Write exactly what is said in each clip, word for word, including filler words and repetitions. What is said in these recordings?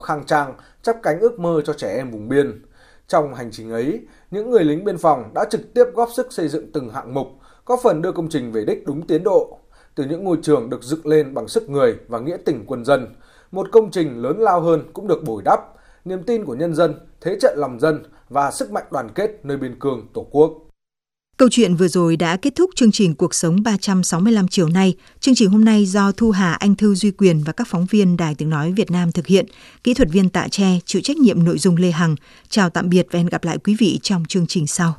khang trang, chắp cánh ước mơ cho trẻ em vùng biên. Trong hành trình ấy, những người lính biên phòng đã trực tiếp góp sức xây dựng từng hạng mục, góp phần đưa công trình về đích đúng tiến độ. Từ những ngôi trường được dựng lên bằng sức người và nghĩa tình quân dân, một công trình lớn lao hơn cũng được bồi đắp, niềm tin của nhân dân, thế trận lòng dân và sức mạnh đoàn kết nơi biên cương Tổ quốc. Câu chuyện vừa rồi đã kết thúc chương trình Cuộc sống ba trăm sáu mươi lăm chiều nay. Chương trình hôm nay do Thu Hà, Anh Thư, Duy Quyền và các phóng viên Đài Tiếng Nói Việt Nam thực hiện. Kỹ thuật viên Tạ Tre chịu trách nhiệm nội dung Lê Hằng. Chào tạm biệt và hẹn gặp lại quý vị trong chương trình sau.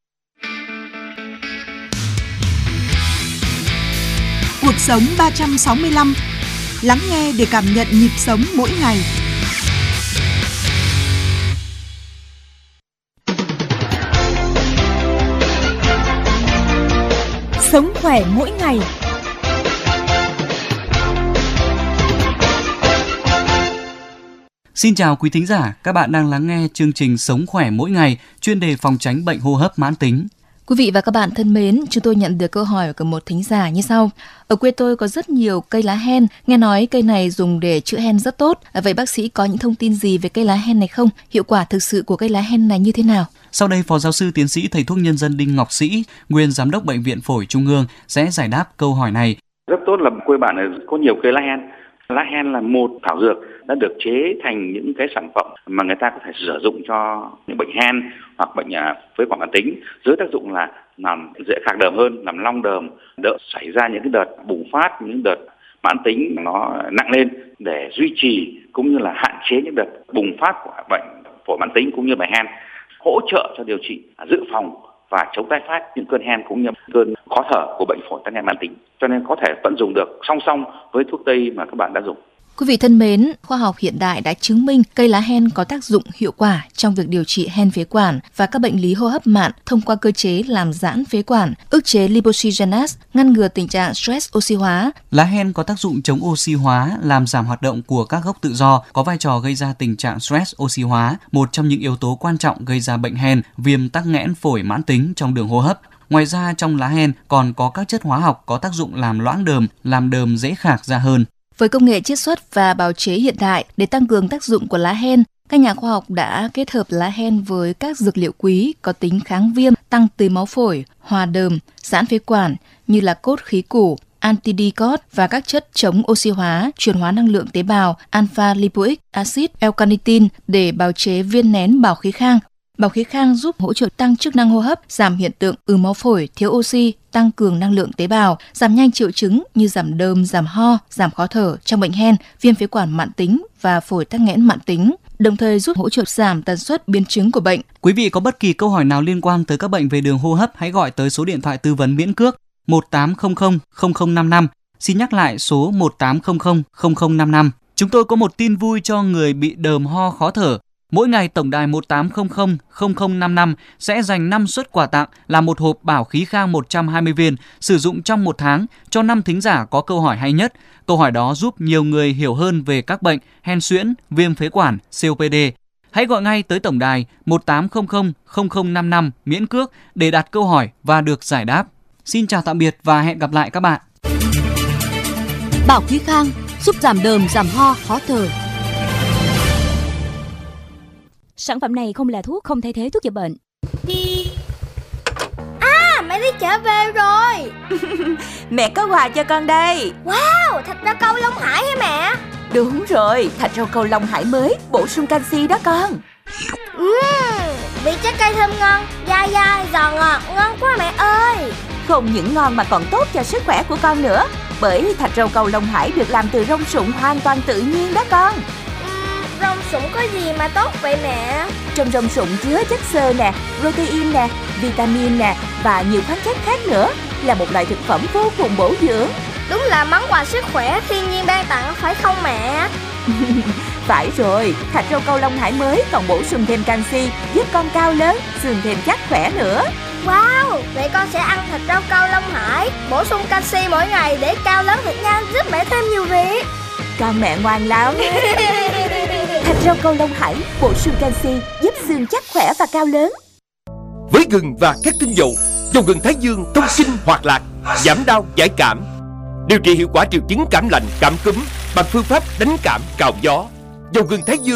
Cuộc sống ba trăm sáu mươi lăm. Lắng nghe để cảm nhận nhịp sống mỗi ngày. Sống khỏe mỗi ngày. Xin chào quý thính giả, các bạn đang lắng nghe chương trình Sống khỏe mỗi ngày, chuyên đề phòng tránh bệnh hô hấp mãn tính. Quý vị và các bạn thân mến, chúng tôi nhận được câu hỏi của một thính giả như sau. Ở quê tôi có rất nhiều cây lá hen, nghe nói cây này dùng để chữa hen rất tốt. Vậy bác sĩ có những thông tin gì về cây lá hen này không? Hiệu quả thực sự của cây lá hen này như thế nào? Sau đây, Phó Giáo sư Tiến sĩ Thầy thuốc nhân dân Đinh Ngọc Sĩ, nguyên Giám đốc Bệnh viện Phổi Trung ương sẽ giải đáp câu hỏi này. Rất tốt là quê bạn này có nhiều cây lá hen. Lá hen là một thảo dược đã được chế thành những cái sản phẩm mà người ta có thể sử dụng cho những bệnh hen hoặc bệnh phế quản mãn tính, dưới tác dụng là làm dễ khạc đờm hơn, làm long đờm, đỡ xảy ra những cái đợt bùng phát, những đợt mãn tính nó nặng lên, để duy trì cũng như là hạn chế những đợt bùng phát của bệnh phổi mãn tính cũng như bệnh hen, hỗ trợ cho điều trị, dự phòng và chống tái phát những cơn hen cũng như cơn khó thở của bệnh phổi tắc nghẽn mãn tính, cho nên có thể vận dụng được song song với thuốc tây mà các bạn đã dùng. Quý vị thân mến, khoa học hiện đại đã chứng minh cây lá hen có tác dụng hiệu quả trong việc điều trị hen phế quản và các bệnh lý hô hấp mạn thông qua cơ chế làm giãn phế quản, ức chế lipoxygenase, ngăn ngừa tình trạng stress oxy hóa. Lá hen có tác dụng chống oxy hóa, làm giảm hoạt động của các gốc tự do, có vai trò gây ra tình trạng stress oxy hóa, một trong những yếu tố quan trọng gây ra bệnh hen, viêm tắc nghẽn phổi mãn tính trong đường hô hấp. Ngoài ra, trong lá hen còn có các chất hóa học có tác dụng làm loãng đờm, làm đờm dễ khạc ra hơn. Với công nghệ chiết xuất và bào chế hiện đại để tăng cường tác dụng của lá hen, các nhà khoa học đã kết hợp lá hen với các dược liệu quý có tính kháng viêm, tăng tưới máu phổi, hòa đờm, giãn phế quản như là cốt khí củ, antidicot và các chất chống oxy hóa, chuyển hóa năng lượng tế bào, alpha lipoic acid, L-carnitin để bào chế viên nén bào khí khang. Bào khí khang giúp hỗ trợ tăng chức năng hô hấp, giảm hiện tượng ứ máu phổi, thiếu oxy, tăng cường năng lượng tế bào, giảm nhanh triệu chứng như giảm đờm, giảm ho, giảm khó thở trong bệnh hen, viêm phế quản mãn tính và phổi tắc nghẽn mãn tính, đồng thời giúp hỗ trợ giảm tần suất biến chứng của bệnh. Quý vị có bất kỳ câu hỏi nào liên quan tới các bệnh về đường hô hấp, hãy gọi tới số điện thoại tư vấn miễn cước một tám không không không không năm năm. Xin nhắc lại số một tám không không không không năm năm. Chúng tôi có một tin vui cho người bị đờm ho khó thở. Mỗi ngày tổng đài một tám không không không không năm năm sẽ dành năm suất quà tặng là một hộp bảo khí khang một trăm hai mươi viên sử dụng trong một tháng cho năm thính giả có câu hỏi hay nhất. Câu hỏi đó giúp nhiều người hiểu hơn về các bệnh hen suyễn, viêm phế quản, xê ô pê đê. Hãy gọi ngay tới tổng đài một tám không không không không năm năm miễn cước để đặt câu hỏi và được giải đáp. Xin chào tạm biệt và hẹn gặp lại các bạn. Bảo khí khang giúp giảm đờm, giảm ho, khó thở. Sản phẩm này không là thuốc, không thay thế thuốc chữa bệnh. À, mẹ đi trở về rồi. Mẹ có quà cho con đây. Wow, thịt rau câu Long Hải hả mẹ? Đúng rồi, thịt rau câu Long Hải mới, bổ sung canxi đó con. Uhm, vị trái cây thơm ngon, dai dai, giòn ngọt, ngon quá mẹ ơi. Không những ngon mà còn tốt cho sức khỏe của con nữa. Bởi thịt rau câu Long Hải được làm từ rong sụng hoàn toàn tự nhiên đó con. Rong sụng có gì mà tốt vậy mẹ? Trong rong sụng chứa chất xơ nè, protein nè, vitamin nè và nhiều khoáng chất khác nữa, là một loại thực phẩm vô cùng bổ dưỡng. Đúng là món quà sức khỏe thiên nhiên ban tặng phải không mẹ? Phải rồi, thịt rau câu Long Hải mới còn bổ sung thêm canxi, giúp con cao lớn, xương thêm chắc khỏe nữa. Wow, vậy con sẽ ăn thịt rau câu Long Hải, bổ sung canxi mỗi ngày để cao lớn thật nhanh, giúp mẹ thêm nhiều việc. Con mẹ ngoan lắm. Thịt rau câu Long Hải bổ sung canxi, giúp xương chắc khỏe và cao lớn. Với gừng và các tinh dầu, dầu gừng Thái Dương thông sinh hoạt lạc, giảm đau giải cảm, điều trị hiệu quả triệu chứng cảm lạnh, cảm cúm bằng phương pháp đánh cảm cạo gió. Dầu gừng Thái Dương